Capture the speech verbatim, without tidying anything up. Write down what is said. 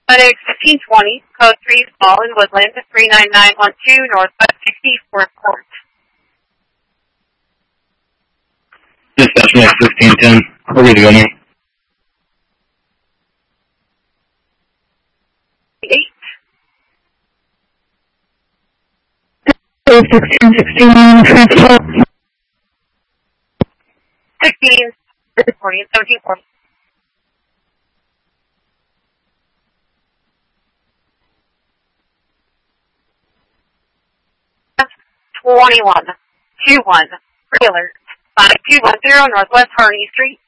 FedEx fifteen twenty, code three, Fallen Woodland, three nine nine one two, Northwest sixty-fourth Court. Dispatch next fifteen ten. We're ready to go now. Eight. sixteen sixteen, transport. sixteen, reporting, seventeen forty. twenty-one, two one, trailer, five two one zero Northwest Harney Street.